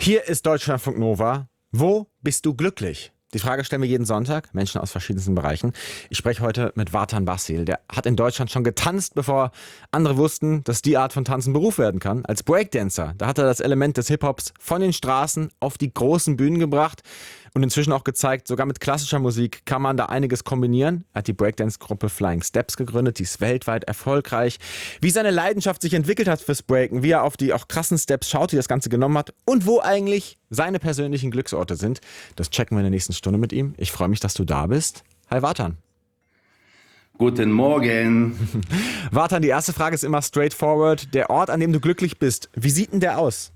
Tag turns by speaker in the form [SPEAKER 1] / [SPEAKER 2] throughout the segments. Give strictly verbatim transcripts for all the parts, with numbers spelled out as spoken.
[SPEAKER 1] Hier ist Deutschlandfunk Nova. Wo bist du glücklich? Die Frage stellen wir jeden Sonntag, Menschen aus verschiedensten Bereichen. Ich spreche heute mit Vartan Basil. Der hat in Deutschland schon getanzt, bevor andere wussten, dass die Art von Tanzen Beruf werden kann. Als Breakdancer, da hat er das Element des Hip-Hops von den Straßen auf die großen Bühnen gebracht und inzwischen auch gezeigt, sogar mit klassischer Musik kann man da einiges kombinieren. Er hat die Breakdance-Gruppe Flying Steps gegründet, die ist weltweit erfolgreich. Wie seine Leidenschaft sich entwickelt hat fürs Breaken, wie er auf die auch krassen Steps schaut, wie das Ganze genommen hat und wo eigentlich seine persönlichen Glücksorte sind, das checken wir in der nächsten Stunde mit ihm. Ich freue mich, dass du da bist. Hi Vartan.
[SPEAKER 2] Guten Morgen.
[SPEAKER 1] Vartan, die erste Frage ist immer straightforward. Der Ort, an dem du glücklich bist, wie sieht denn der aus?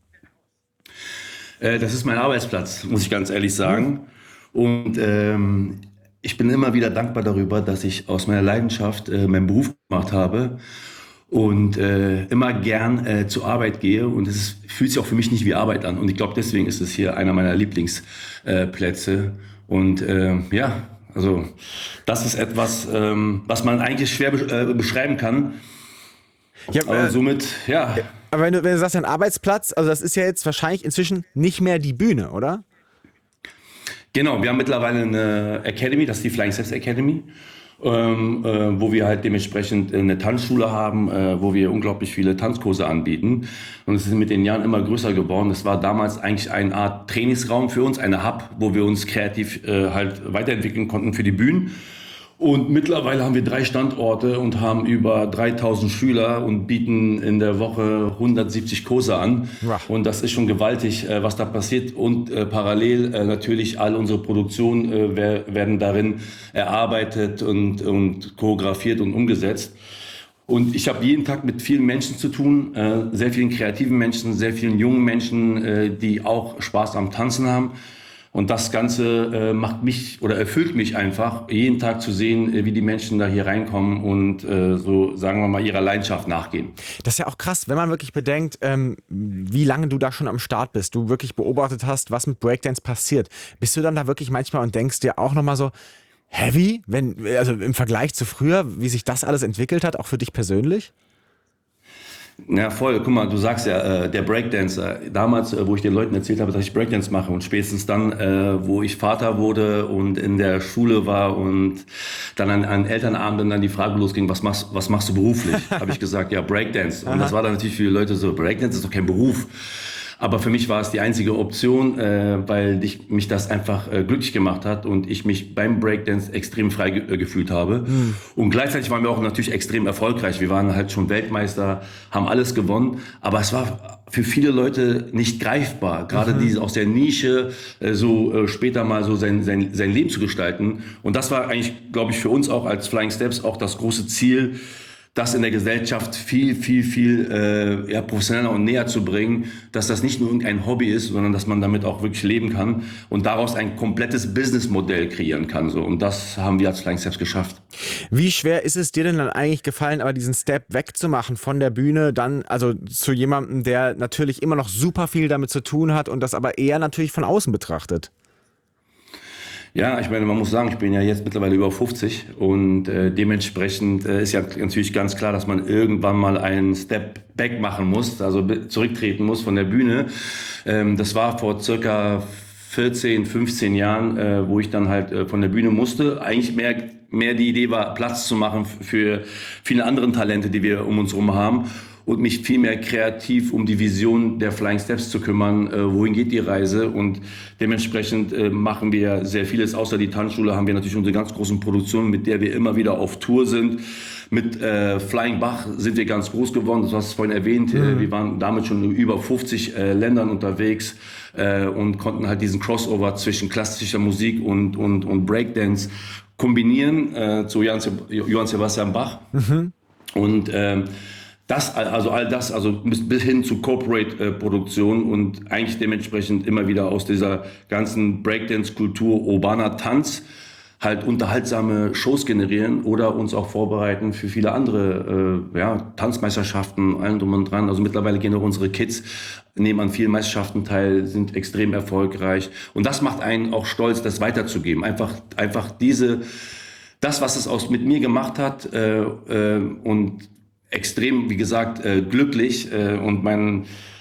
[SPEAKER 2] Äh, das ist mein Arbeitsplatz, muss ich ganz ehrlich sagen. Und ähm, ich bin immer wieder dankbar darüber, dass ich aus meiner Leidenschaft äh, meinen Beruf gemacht habe und äh, immer gern äh, zur Arbeit gehe. Und es ist, fühlt sich auch für mich nicht wie Arbeit an. Und ich glaube, deswegen ist es hier einer meiner Lieblingsplätze. Äh, und äh, ja, also das ist etwas, ähm, was man eigentlich schwer be- äh, beschreiben kann.
[SPEAKER 1] Ja,
[SPEAKER 2] Aber
[SPEAKER 1] äh,
[SPEAKER 2] somit, ja.
[SPEAKER 1] Aber wenn du, wenn du sagst, ein Arbeitsplatz, also das ist ja jetzt wahrscheinlich inzwischen nicht mehr die Bühne, oder?
[SPEAKER 2] Genau, wir haben mittlerweile eine Academy, das ist die Flying Steps Academy, ähm, äh, wo wir halt dementsprechend eine Tanzschule haben, äh, wo wir unglaublich viele Tanzkurse anbieten. Und es ist mit den Jahren immer größer geworden. Das war damals eigentlich eine Art Trainingsraum für uns, eine Hub, wo wir uns kreativ äh, halt weiterentwickeln konnten für die Bühnen. Und mittlerweile haben wir drei Standorte und haben über dreitausend Schüler und bieten in der Woche hundertsiebzig Kurse an.
[SPEAKER 1] Ja.
[SPEAKER 2] Und das ist schon gewaltig, äh, was da passiert. Und äh, parallel äh, natürlich all unsere Produktionen äh, wer- werden darin erarbeitet und, und choreografiert und umgesetzt. Und ich habe jeden Tag mit vielen Menschen zu tun, äh, sehr vielen kreativen Menschen, sehr vielen jungen Menschen, äh, die auch Spaß am Tanzen haben. Und das Ganze äh, macht mich oder erfüllt mich einfach, jeden Tag zu sehen, äh, wie die Menschen da hier reinkommen und äh, so, sagen wir mal, ihrer Leidenschaft nachgehen.
[SPEAKER 1] Das ist ja auch krass, wenn man wirklich bedenkt, ähm, wie lange du da schon am Start bist, du wirklich beobachtet hast, was mit Breakdance passiert. Bist du dann da wirklich manchmal und denkst dir auch nochmal so, heavy, wenn, also im Vergleich zu früher, wie sich das alles entwickelt hat, auch für dich persönlich?
[SPEAKER 2] Ja, voll. Guck mal, du sagst ja, äh, der Breakdancer. Damals, äh, wo ich den Leuten erzählt habe, dass ich Breakdance mache und spätestens dann, äh, wo ich Vater wurde und in der Schule war und dann an, an Elternabenden dann die Frage losging, was machst, was machst du beruflich? Habe ich gesagt, ja, Breakdance. Und das war dann natürlich für die Leute so, Breakdance ist doch kein Beruf. Aber für mich war es die einzige Option, äh, weil ich, mich das einfach äh, glücklich gemacht hat und ich mich beim Breakdance extrem frei ge- äh, gefühlt habe. Mhm. Und gleichzeitig waren wir auch natürlich extrem erfolgreich. Wir waren halt schon Weltmeister, haben alles gewonnen. Aber es war für viele Leute nicht greifbar, gerade mhm. diese aus der Nische äh, so äh, später mal so sein, sein, sein Leben zu gestalten. Und das war eigentlich, glaube ich, für uns auch als Flying Steps auch das große Ziel, das in der Gesellschaft viel, viel, viel äh, ja, professioneller und näher zu bringen, dass das nicht nur irgendein Hobby ist, sondern dass man damit auch wirklich leben kann und daraus ein komplettes Businessmodell kreieren kann. So. Und das haben wir als Flying Steps geschafft.
[SPEAKER 1] Wie schwer ist es dir denn dann eigentlich gefallen, aber diesen Step wegzumachen von der Bühne, dann also zu jemandem, der natürlich immer noch super viel damit zu tun hat und das aber eher natürlich von außen betrachtet?
[SPEAKER 2] Ja, ich meine, man muss sagen, ich bin ja jetzt mittlerweile über fünfzig und äh, dementsprechend äh, ist ja natürlich ganz klar, dass man irgendwann mal einen Step Back machen muss, also zurücktreten muss von der Bühne. Ähm, das war vor circa vierzehn, fünfzehn Jahren, äh, wo ich dann halt äh, von der Bühne musste. Eigentlich mehr, mehr die Idee war, Platz zu machen für viele andere Talente, die wir um uns herum haben. Und mich viel mehr kreativ um die Vision der Flying Steps zu kümmern, äh, wohin geht die Reise, und dementsprechend äh, machen wir sehr vieles. Außer die Tanzschule haben wir natürlich unsere ganz großen Produktionen, mit der wir immer wieder auf Tour sind. Mit äh, Flying Bach sind wir ganz groß geworden, du hast es vorhin erwähnt, mhm. äh, wir waren damit schon in über fünfzig äh, Ländern unterwegs äh, und konnten halt diesen Crossover zwischen klassischer Musik und, und, und Breakdance kombinieren äh, zu Johann, Johann Sebastian Bach. Mhm. Und ähm, Das, also all das, also bis hin zu Corporate-Produktion äh, und eigentlich dementsprechend immer wieder aus dieser ganzen Breakdance-Kultur, urbaner Tanz, halt unterhaltsame Shows generieren oder uns auch vorbereiten für viele andere äh, ja, Tanzmeisterschaften, allem drum und dran. Also mittlerweile gehen auch unsere Kids, nehmen an vielen Meisterschaften teil, sind extrem erfolgreich. Und das macht einen auch stolz, das weiterzugeben. Einfach, einfach diese, das, was es aus mit mir gemacht hat äh, äh, und extrem, wie gesagt, äh, glücklich äh, und mein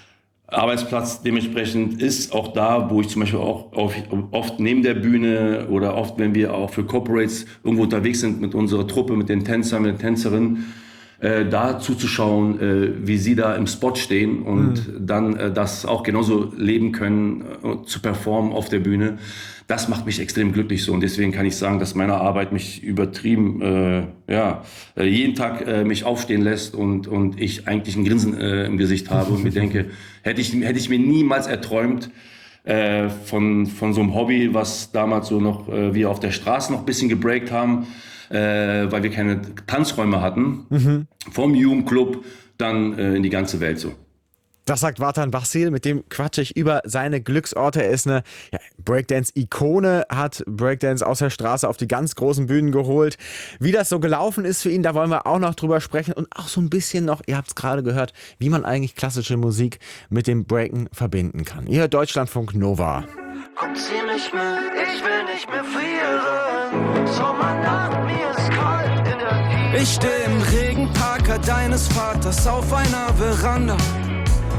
[SPEAKER 2] Arbeitsplatz dementsprechend ist auch da, wo ich zum Beispiel auch oft neben der Bühne oder oft, wenn wir auch für Corporates irgendwo unterwegs sind mit unserer Truppe, mit den Tänzern, mit den Tänzerinnen, äh, da zuzuschauen, äh, wie sie da im Spot stehen und mhm. dann äh, das auch genauso leben können, äh, zu performen auf der Bühne. Das macht mich extrem glücklich so und deswegen kann ich sagen, dass meine Arbeit mich übertrieben, äh, ja, äh, jeden Tag äh, mich aufstehen lässt und und ich eigentlich ein Grinsen äh, im Gesicht habe und mir denke, hätte ich hätte ich mir niemals erträumt äh, von von so einem Hobby, was damals so noch äh, wir auf der Straße noch ein bisschen gebreakt haben, äh, weil wir keine Tanzräume hatten, mhm. vom Jugendclub dann äh, in die ganze Welt so.
[SPEAKER 1] Das sagt Vartan Vasil, mit dem quatsche ich über seine Glücksorte. Er ist eine ja, Breakdance-Ikone, hat Breakdance aus der Straße auf die ganz großen Bühnen geholt. Wie das so gelaufen ist für ihn, da wollen wir auch noch drüber sprechen. Und auch so ein bisschen noch, ihr habt es gerade gehört, wie man eigentlich klassische Musik mit dem Breaken verbinden kann. Ihr hört Deutschlandfunk Nova.
[SPEAKER 3] Komm, zieh mich mit, ich will nicht mehr frieren. Sommernacht, mir ist kalt in der Wiese. Ich steh im Regenparker deines Vaters auf einer Veranda.